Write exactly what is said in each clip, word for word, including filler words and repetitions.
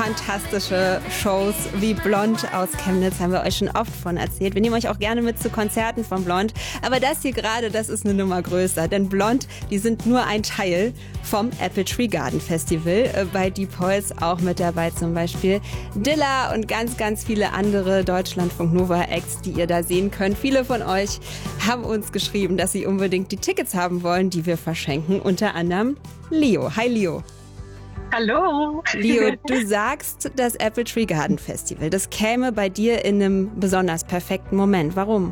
fantastische Shows wie Blond aus Chemnitz, haben wir euch schon oft von erzählt. Wir nehmen euch auch gerne mit zu Konzerten von Blond. Aber das hier gerade, das ist eine Nummer größer. Denn Blond, die sind nur ein Teil vom Apple Tree Garden Festival. Bei Deep Pulse auch mit dabei zum Beispiel Dilla und ganz, ganz viele andere Deutschlandfunk Nova Acts, die ihr da sehen könnt. Viele von euch haben uns geschrieben, dass sie unbedingt die Tickets haben wollen, die wir verschenken. Unter anderem Leo. Hi Leo. Hallo. Leo, du sagst, das Apple Tree Garden Festival, das käme bei dir in einem besonders perfekten Moment. Warum?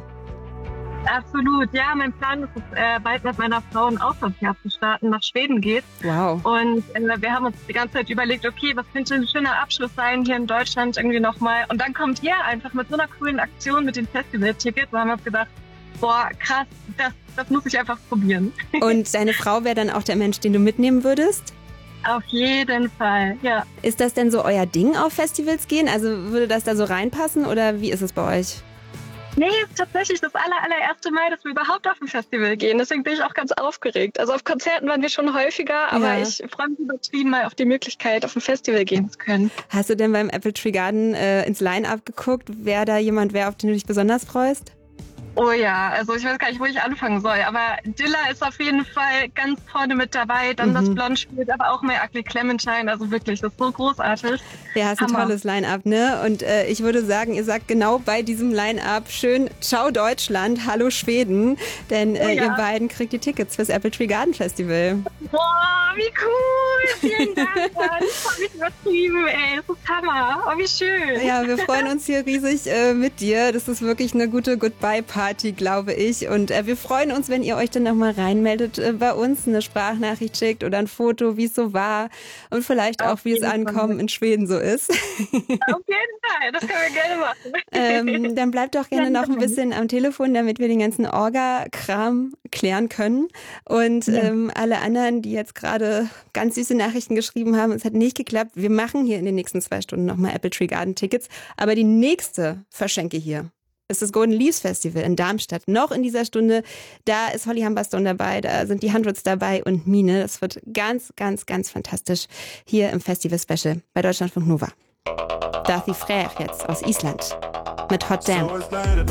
Absolut, ja, mein Plan ist es, äh, bald mit meiner Frau ein Auslandsjahr zu starten, nach Schweden geht. Wow. Und äh, wir haben uns die ganze Zeit überlegt, okay, was könnte ein schöner Abschluss sein hier in Deutschland irgendwie nochmal. Und dann kommt ihr einfach mit so einer coolen Aktion mit den Festival-Tickets. Da haben wir uns gedacht, boah, krass, das, das muss ich einfach probieren. Und deine Frau wäre dann auch der Mensch, den du mitnehmen würdest? Auf jeden Fall, ja. Ist das denn so euer Ding, auf Festivals gehen? Also würde das da so reinpassen oder wie ist es bei euch? Nee, es ist tatsächlich das aller, allererste Mal, dass wir überhaupt auf ein Festival gehen. Deswegen bin ich auch ganz aufgeregt. Also auf Konzerten waren wir schon häufiger, aber ja. Ich freue mich übertrieben mal auf die Möglichkeit, auf ein Festival gehen zu können. Hast du denn beim Apple Tree Garden äh, ins Line-Up geguckt, wer da jemand wäre, auf den du dich besonders freust? Oh ja, also ich weiß gar nicht, wo ich anfangen soll, aber Dilla ist auf jeden Fall ganz vorne mit dabei, dann mhm. das Blond spielt, aber auch My Ugly Clementine, also wirklich, das ist so großartig. Ja, hast ein tolles Line-Up, ne? Und äh, ich würde sagen, ihr sagt genau bei diesem Line-Up schön Ciao Deutschland, Hallo Schweden, denn äh, oh ja. ihr beiden kriegt die Tickets fürs Apple Tree Garden Festival. Boah, wie cool, vielen Dank, das hat mich übertrieben, ey, das ist Hammer, oh wie schön. Ja, wir freuen uns hier riesig äh, mit dir, das ist wirklich eine gute Goodbye-Party. Party, glaube ich. Und äh, wir freuen uns, wenn ihr euch dann nochmal reinmeldet äh, bei uns, eine Sprachnachricht schickt oder ein Foto, wie es so war und vielleicht Auf auch, wie es Ankommen in Schweden so ist. Auf jeden Fall, das können wir gerne machen. ähm, dann bleibt doch gerne noch ein bisschen am Telefon, damit wir den ganzen Orga-Kram klären können. Und ja. ähm, alle anderen, die jetzt gerade ganz süße Nachrichten geschrieben haben, es hat nicht geklappt. Wir machen hier in den nächsten zwei Stunden nochmal Apple Tree Garden Tickets. Aber die nächste Verschenke hier ist das Golden Leaves Festival in Darmstadt. Noch in dieser Stunde, da ist Holly Humberstone dabei, da sind die Hundreds dabei und Mine. Das wird ganz, ganz, ganz fantastisch hier im Festival-Special bei Deutschlandfunk Nova. Darthi Freyr jetzt aus Island mit Hot Damn.